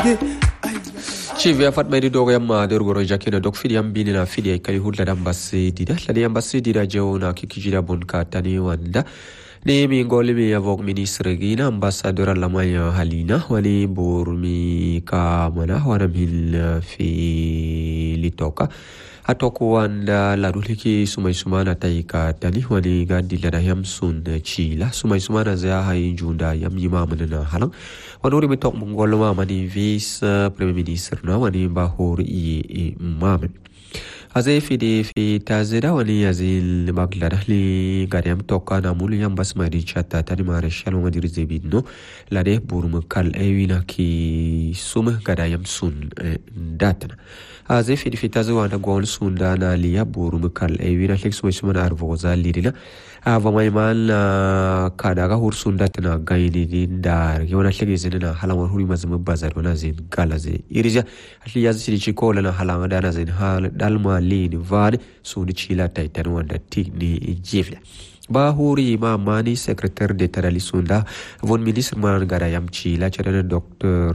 Chief ya Fatma di dogo yamma dorgoro jakina dok fidi yambini na fidi ay kali hudla dambasi dida ladi yambasi dida jewna kikijira bonka tani wanda ne mi ngoli mi avok ministre gina ambassadeur lamaya halina wali burmi ka mana wana bil fi litoka atoko wanda laruliki sumai sumana taika tani wali gadi lada yamsun chila sumai sumana za hay junda yam yimamana na halang wanuri mitok mongolo mani vice premier ministre na wani bahor i mamen azay fi tazira wani azil maglara li gariam toka na mulu yam basma di chata tani mare shalo ngadi rizebidno lade burum kal ewina ki suma gadayam sun datana azay fi tazira wana gol sun dana liya burum kal ewina lek suma na arvoza lidina ava mai mal kadaga hursun datana gaini din dar yona lek zinina halawar huri mazum bazar wana zin galaze irija atli yazili chikola na halanga dana zin hal dalma lini vade suni chila taitan wanda tigni jivla bahuri mani secrétaire d'état ali sunda von ministre man gara yam chila chara docteur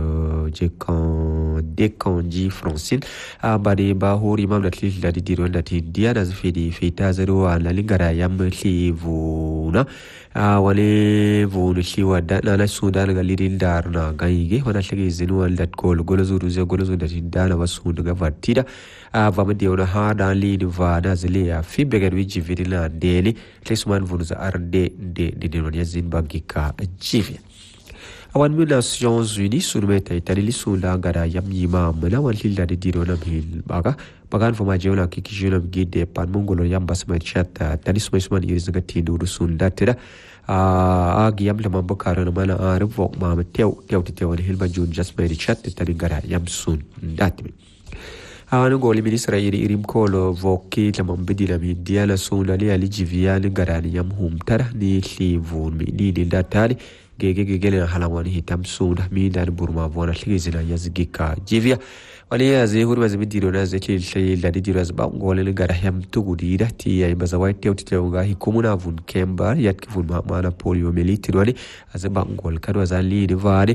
Dekanji Francine abadi bahuri mam datli ladi dironda ti dia da fidi fita zero ala lingara yam livuna wale vunu shiwa da na sudan ga lidin dar na gaige wana shige zinu wal dat gol zuru da dana wasu daga vartida vama diona ha dan lid vada zeliya fi begar wiji vidila deli lesman vunu za arde de no yazin bagika jivi awan Nations Unies surmeta itali sula gara yam yima mala wal hilda de dirona bil bagan fama jewna kikijuna gide pan mongolo yam basma chatta tali suma irizaga tindu sunda tira agi yam lama bokaro na mana arif wok ma tew wal hilba jun jasma ri chatta tali gara yam sun datmi awanu goli ministra irim kolo voki lama bidila mi diala sunda li ali jiviani gara yam hum tara ni livun mi ni datali gege na halawani hitam sunda mi dan burma vona ligizina yazgika jivia wali yazi hurma zimidiro na zeki shay ladi diraz ba ngole gara hem tugudi dati ay bazawai tewtewga hikumuna vun kemba yatkivun mana poliomyelitis wali azba ngol kadwa zali divade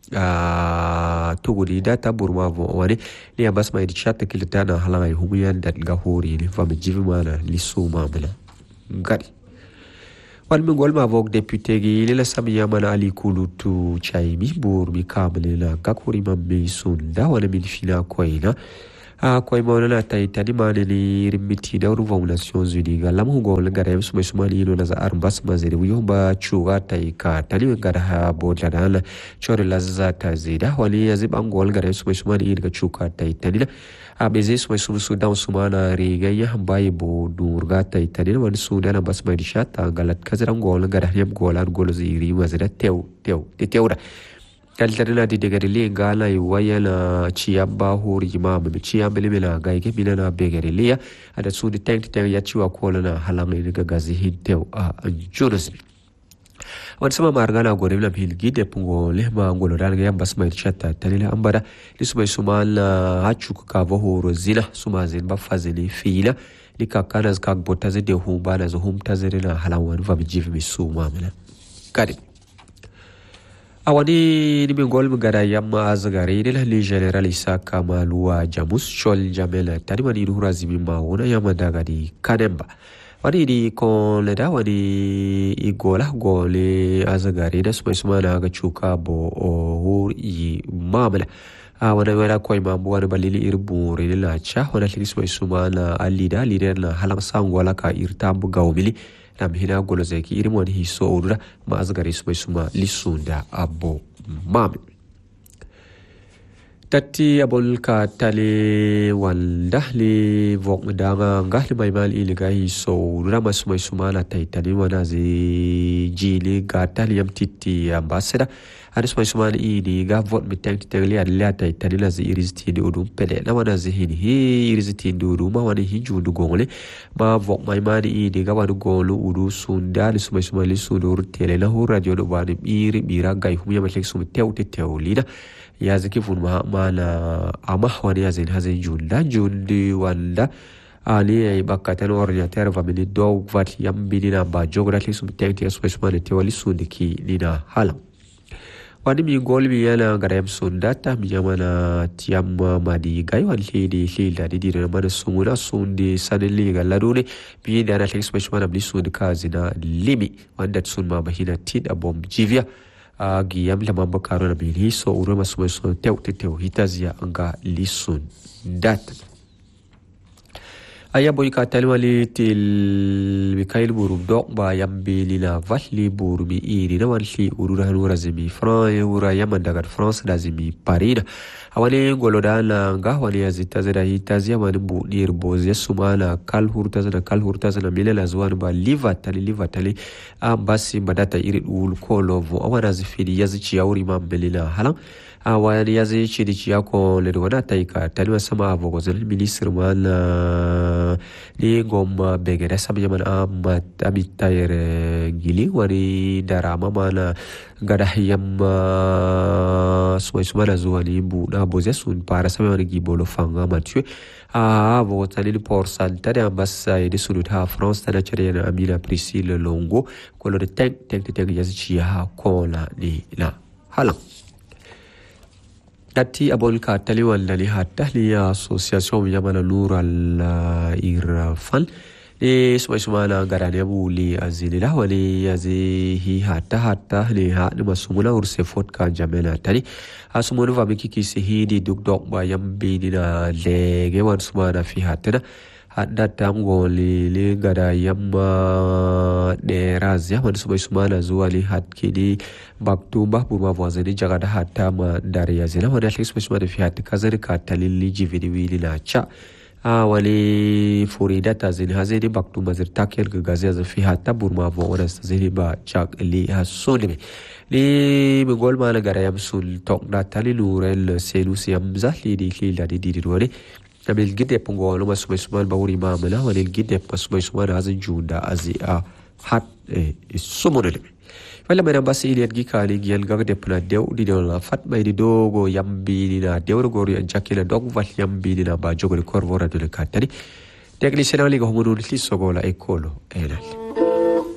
tugudi data burma wali ni basma idi chatta kilitana halanga humuyan dat gahori ni fam jivimana lisuma bala gadi walmi golma vok député gi lela samiya mana ali kulutu chaimi burmi kamlela gakuri mambe sunda wala min fina koina koy mawna taytani maneni rimiti dawru wa Nations Unies galam gol garem suma lilo na za arbas mazeri yomba chuga tayka tani gara ha bodana chore lazza tazida wali yazib angol garem suma ni ga chuka taytani abeze suma sudan sumana rigaya hambaye bo durga taytani wani sudan bas mai shata galat kazran gol gara hem golan gol ziri mazira tewra kaltarina di degari linga la wayala chiyamba hori imam mi chiyambele mela gaike bilana begari liya ada sudi tank ya chiwa kola na halanga ni gazi hintew jonas wan sama margana gore la bilgi de pungo le ma ngolo dan ga bas mai chatta tanila ambara lisumai sumal hachu ka vo horo zila suma zin ba fazili fila likakana zkak botaze de humba zo humtazerina halawan va bijiv mi suma mala kadi awani ni mingol mgara yamma azgari ni general Isaka Maluwa Jamus Chol Jamela tani wani hurazimi mauna yamma daga di Kanemba wani di kon leda wani igola gole azgari da suma na ga chuka bo hur i mamala wana wala koy mambu wana balili irbu rilila cha wana tili suma na alida na halam sangola ka irtambu gawmili nam hina golo zeki irimu wani hiso urura ma azgari suma lisunda abo mami tati abol ka tale wanda li vok mdanga ngahli maimal iliga hiso urura ma suma na taitani wana zi jili gatali yam titi ambassador ada suma ini ga vote mitang titali adla taitani la zi irizti di udum pede na wana zi hini hi irizti di udum ma wani hiju ndu gongole ma vok maimani ini ga wani golu udu sunda ni suma li sundu urtele na hu radio do wani bira gai humya matlek suma tew lida ya zaki fun mana ama wani ya zin hazin jundi wanda ali ay bakatan ordinateur va mini dog vat yam bidina ba geography sum tekti suma ni tewali sundiki nina halam wani mi gol mi yana garem sundata mi yamana tiam madi gai wan lidi lila di dire mana sumuna sundi sanili galadune bi da na text special mana blisu de kazina limi wanda sun ma bahina tid abom jivia giyam lama bakaro na bini so uruma sumeso teu hitazia anga lisun dat aya boyka talwali til Mikhail Burumdok ba yambe lila vali burumi iri na wanli urura hanura zimi France ura yaman daga France da zimi Paris awani golodana nga wani yazita zada hitazia mani budir boze sumana kal hurta zana milela zuwan ba livatali ambasi badata iri ul kolovo awana zifidi yazichi yauri mambelina halang awani yazichi di chiyako ledwana taika talwa sama avogo zana minister mana ni gomma begere sabi man amitayere gili wani darama mana gadahiyam sumana zuwani bu na bozesun para sabi man gibolo fanga mathieu avogo tani porsan tade ambassa edi sunuta France tana chariana Amina Priscille Longo kolo de tek yazichi ha kola ni la halang dati abolka taliwan lali hatta liya association yamana nural irfan ni sumana garane buli azilila wali yazihi hatta ni ha ni masumuna urse fot ka jamena tani asumuna vamiki kisihidi dukdok ba yambi dina lege wan sumana fi hatta hadda tamgoli li gada yamma de razia man sumana zuwa li hatkidi baktumba burma vozeni jagada hatta ma dariya zina wani atlis sumana fi hatta kazari ka talili jivini wili na cha wali furidata zini hazini baktumba zirtakir gagazia fi hatta burma vozeni zini ba chak li hasunimi li mingol mana gara yamsul tok datali lurel selusi yamza li di wani Nabil gide pungolo masumay bawuri mamala walil gide pasumay azin junda azia hat sumunele wala mena basi ili adgi kali giyan gagde puna dew di la fat bay di dogo yambi dina dewro gori jakila dog val yambi dina ba jogo korvora de katari technicien ali go homunul li sogola ekolo enal